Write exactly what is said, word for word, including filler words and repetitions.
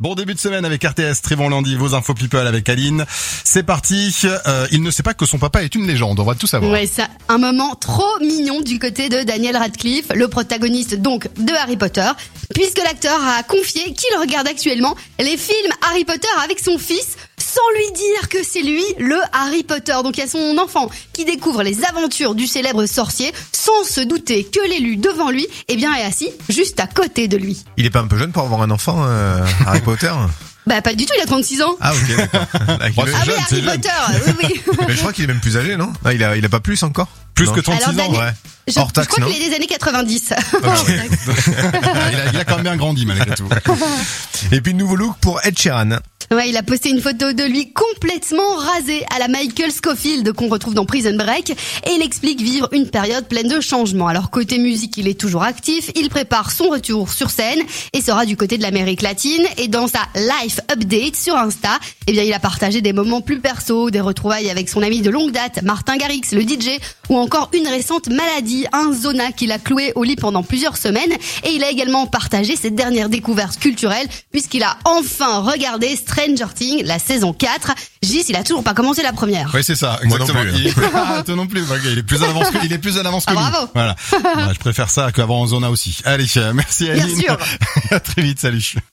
Bon début de semaine avec R T S, Trivon Lundi, vos infos people avec Aline. C'est parti. Euh, il ne sait pas que son papa est une légende, on va tout savoir. Ouais, ça, un moment trop mignon du côté de Daniel Radcliffe, le protagoniste donc de Harry Potter, puisque l'acteur a confié qu'il regarde actuellement les films Harry Potter avec son fils, sans lui dire que c'est lui le Harry Potter. Donc il y a son enfant qui découvre les aventures du célèbre sorcier, sans se douter que l'élu devant lui, eh bien, est assis juste à côté de lui. Il est pas un peu jeune pour avoir un enfant, euh, Harry Potter? Bah pas du tout, il a trente-six ans. Ah ok, d'accord. Bon, Le- Ah jeune, oui, c'est Harry jeune. Potter, oui, oui. Mais je crois qu'il est même plus âgé, non? Ah, il a, il a pas plus encore? Plus Non. que trente-six Alors, ans. Daniel- Ouais. Je, Hors je taxe, crois non qu'il est des années quatre-vingt-dix. il, a, il a quand même bien grandi malgré tout. Et puis nouveau look pour Ed Sheeran. Ouais, il a posté une photo de lui complètement rasé à la Michael Scofield qu'on retrouve dans Prison Break et il explique vivre une période pleine de changements. Alors côté musique, il est toujours actif, il prépare son retour sur scène et sera du côté de l'Amérique latine et dans sa life update sur Insta, eh bien il a partagé des moments plus perso, des retrouvailles avec son ami de longue date, Martin Garrix, le D J, ou encore une récente maladie, un zona qu'il a cloué au lit pendant plusieurs semaines et il a également partagé ses dernières découvertes culturelles puisqu'il a enfin regardé Stranger Things, la saison quatre. Gis, il a toujours pas commencé la première. Oui, c'est ça, Moi non exactement. plus. Il est, ah, toi non plus. Ok, il est plus en avance que, il est plus en avance que Ah, nous. bravo. Voilà. Bah, je préfère ça qu'avoir en zona aussi. Allez, euh, merci Bien Aline. sûr. À très vite, salut.